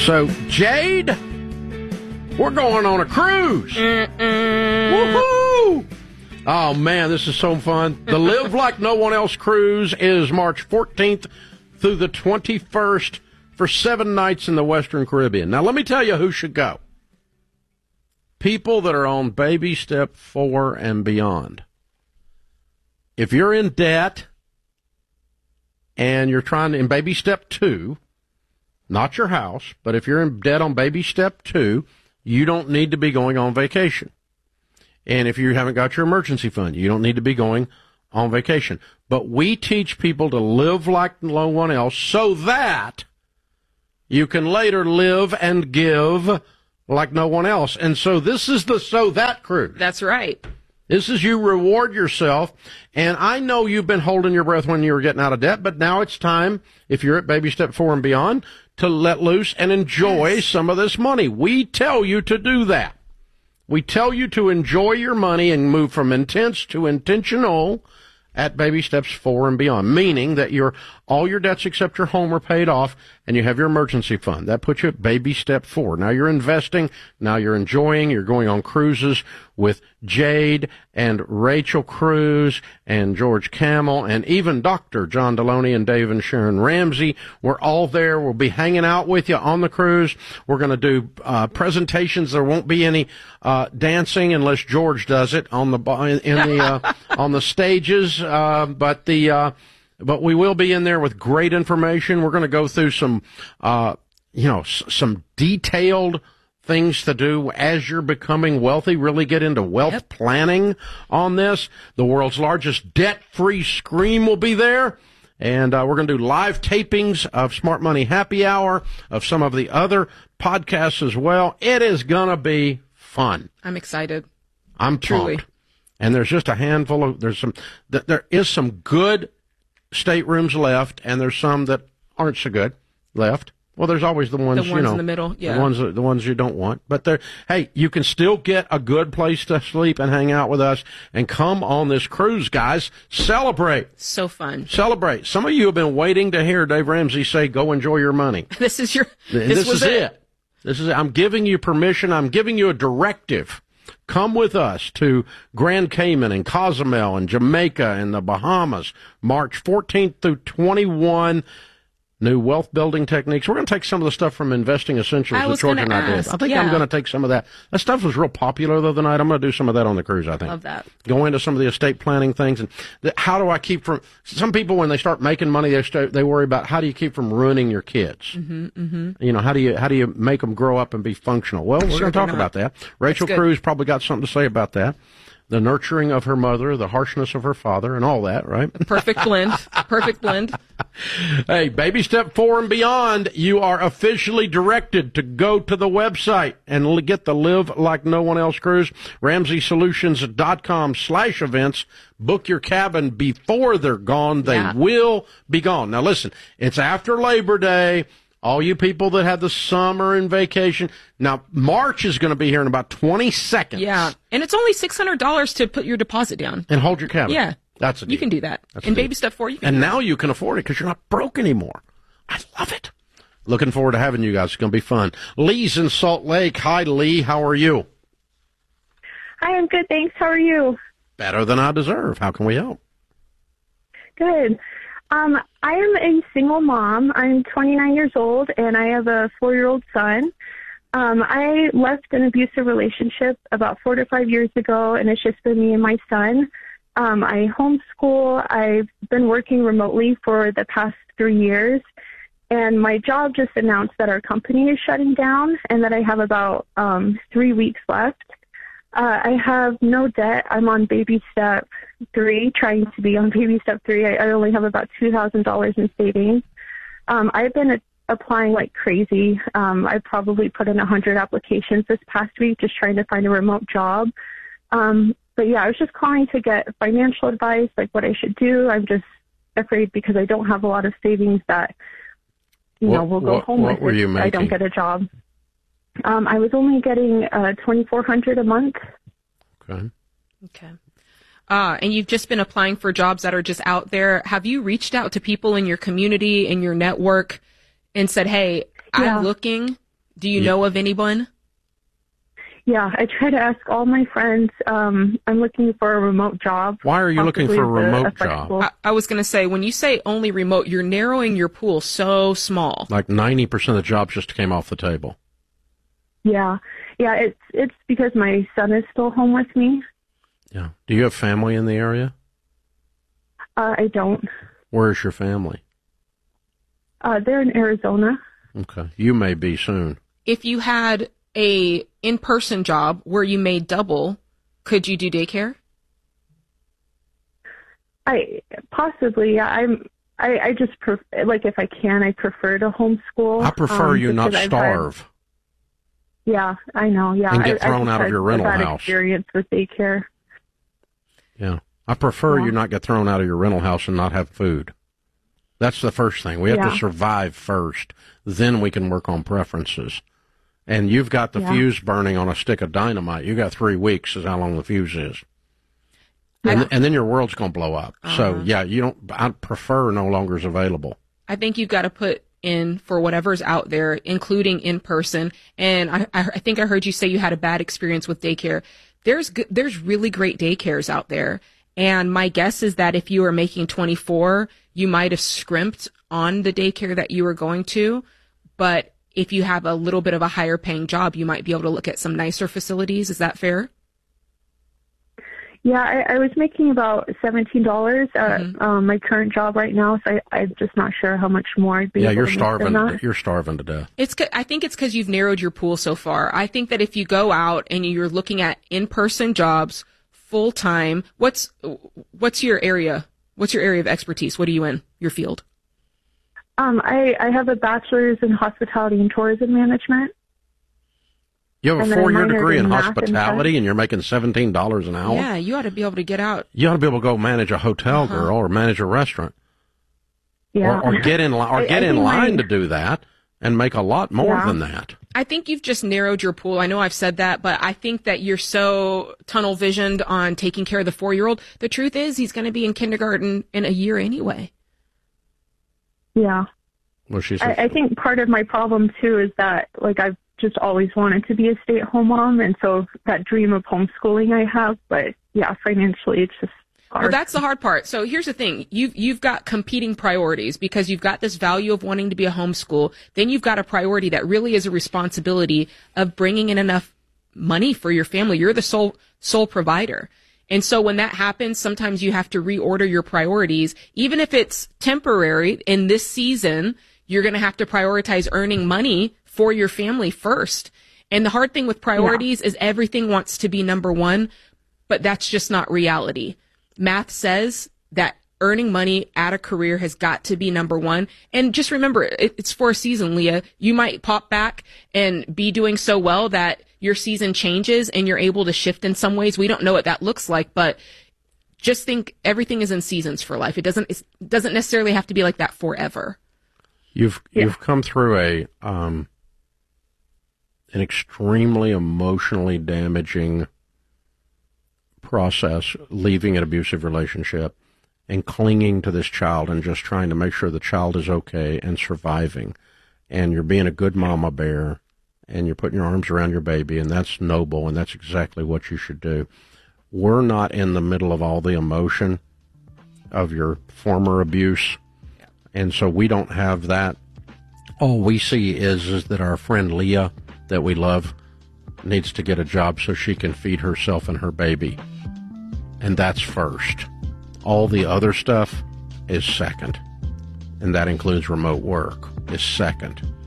So, Jade, we're going on a cruise. Woohoo! Oh, man, this is so fun. The Live Like No One Else cruise is March 14th through the 21st for 7 nights in the Western Caribbean. Now, let me tell you who should go. People that are on baby step 4 and beyond. If you're in debt and you're trying to, in baby step 2, not your house, but if you're in debt on baby step 2, you don't need to be going on vacation. And if you haven't got your emergency fund, you don't need to be going on vacation. But we teach people to live like no one else so that you can later live and give like no one else. And so this is the So That cruise. That's right. This is you reward yourself. And I know you've been holding your breath when you were getting out of debt, but now it's time, if you're at baby step 4 and beyond, to let loose and enjoy some of this money. We tell you to do that. We tell you to enjoy your money and move from intense to intentional at baby steps 4 and beyond, meaning that all your debts except your home are paid off and you have your emergency fund. That puts you at baby step 4. Now you're investing. Now you're enjoying. You're going on cruises with Jade and Rachel Cruz and George Camel and even Dr. John Deloney and Dave and Sharon Ramsey. We're all there. We'll be hanging out with you on the cruise. We're going to do presentations. There won't be any dancing unless George does it on the on the stages. But we will be in there with great information. We're going to go through some detailed things to do as you're becoming wealthy, really get into wealth planning on this. The world's largest debt-free scream will be there. And we're going to do live tapings of Smart Money Happy Hour, of some of the other podcasts as well. It is going to be fun. I'm excited. I'm truly pumped. And there's just a handful of, there is some good staterooms left, and there's some that aren't so good left. Well, there's always the ones, in the middle, yeah. The ones you don't want. But hey, you can still get a good place to sleep and hang out with us and come on this cruise, guys. Celebrate. So fun. Celebrate. Some of you have been waiting to hear Dave Ramsey say, go enjoy your money. This is it. This is it. I'm giving you permission. I'm giving you a directive. Come with us to Grand Cayman and Cozumel and Jamaica and the Bahamas, March 14th through 21. New wealth building techniques. We're going to take some of the stuff from Investing Essentials that George and I did. I think I'm going to take some of that. That stuff was real popular the other night. I'm going to do some of that on the cruise, I think. Love that. Go into some of the estate planning things. And how do I keep from, some people when they start making money, they worry about how do you keep from ruining your kids? Mm-hmm, mm-hmm. You know, how do you make them grow up and be functional? Well, we're going to talk about that. Rachel Cruz probably got something to say about that. The nurturing of her mother, the harshness of her father, and all that, right? Perfect blend. Perfect blend. Hey, baby step 4 and beyond, you are officially directed to go to the website and get the Live Like No One Else cruise, RamseySolutions.com/events. Book your cabin before they're gone. They will be gone. Now, listen, it's after Labor Day. All you people that had the summer and vacation. Now, March is going to be here in about 20 seconds. Yeah. And it's only $600 to put your deposit down. And hold your cabin. Yeah. That's a deal. You can do that. In baby step 4, you can. And now you can afford it because you're not broke anymore. I love it. Looking forward to having you guys. It's going to be fun. Lee's in Salt Lake. Hi, Lee. How are you? Hi, I'm good. Thanks. How are you? Better than I deserve. How can we help? Good. I am a single mom. I'm 29 years old, and I have a 4-year-old son. I left an abusive relationship about 4 to 5 years ago, and it's just been me and my son. I homeschool. I've been working remotely for the past 3 years, and my job just announced that our company is shutting down and that I have about 3 weeks left. I have no debt. I'm on baby step 3, trying to be on baby step 3. I only have about $2,000 in savings. I've been applying like crazy. I probably put in 100 applications this past week just trying to find a remote job. But yeah, I was just calling to get financial advice, like what I should do. I'm just afraid because I don't have a lot of savings that, will go home with if I don't get a job. I was only getting $2,400 a month. Okay. And you've just been applying for jobs that are just out there. Have you reached out to people in your community, in your network, and said, hey, I'm looking. Do you know of anyone? Yeah, I try to ask all my friends. I'm looking for a remote job. Why are you looking for a remote job? I was going to say, when you say only remote, you're narrowing your pool so small. Like 90% of the jobs just came off the table. Yeah. It's because my son is still home with me. Yeah. Do you have family in the area? I don't. Where's your family? They're in Arizona. Okay. You may be soon. If you had a in-person job where you made double, could you do daycare? Possibly. Yeah. I just if I can, I prefer to homeschool. I prefer you not starve. Yeah, I know. Yeah, and get thrown out of your rental house. Experience with daycare. Yeah, I prefer you not get thrown out of your rental house and not have food. That's the first thing. We have to survive first. Then we can work on preferences. And you've got the fuse burning on a stick of dynamite. You got 3 weeks is how long the fuse is. And then your world's going to blow up. So, I prefer no longer is available. I think you've got to put in for whatever's out there, including in person. And I think I heard you say you had a bad experience with daycare. There's really great daycares out there. And my guess is that if you were making 24, you might have scrimped on the daycare that you were going to. But if you have a little bit of a higher paying job, you might be able to look at some nicer facilities. Is that fair? Yeah, I was making about $17 at my current job right now, so I'm just not sure how much more I'd be able to make than that. You're starving to death. I think it's because you've narrowed your pool so far. I think that if you go out and you're looking at in-person jobs, full-time, what's your area? What's your area of expertise? What are you in, your field? I have a bachelor's in hospitality and tourism management. You have a 4-year degree in hospitality and you're making $17 an hour? Yeah, you ought to be able to get out. You ought to be able to go manage a hotel, girl, or manage a restaurant. Yeah. Or get in line to do that and make a lot more than that. I think you've just narrowed your pool. I know I've said that, but I think that you're so tunnel visioned on taking care of the 4-year-old. The truth is he's going to be in kindergarten in a year anyway. Yeah. Well, I think part of my problem, too, is that, I've just always wanted to be a stay-at-home mom, and so that dream of homeschooling I have, but, financially it's just hard. Well, that's the hard part. So here's the thing. You've got competing priorities because you've got this value of wanting to be a homeschool. Then you've got a priority that really is a responsibility of bringing in enough money for your family. You're the sole provider. And so when that happens, sometimes you have to reorder your priorities. Even if it's temporary in this season, you're going to have to prioritize earning money for your family first. And the hard thing with priorities is everything wants to be number one, but that's just not reality. Math says that earning money at a career has got to be number one. And just remember, it's for a season, Leah. You might pop back and be doing so well that your season changes and you're able to shift in some ways. We don't know what that looks like, but just think everything is in seasons for life. It doesn't necessarily have to be like that forever. You've come through an extremely emotionally damaging process, leaving an abusive relationship and clinging to this child and just trying to make sure the child is okay and surviving. And you're being a good mama bear and you're putting your arms around your baby, and that's noble, and that's exactly what you should do. We're not in the middle of all the emotion of your former abuse, and so we don't have that. All we see is that our friend Leah, that we love, needs to get a job so she can feed herself and her baby. And that's first. All the other stuff is second. And that includes remote work, is second.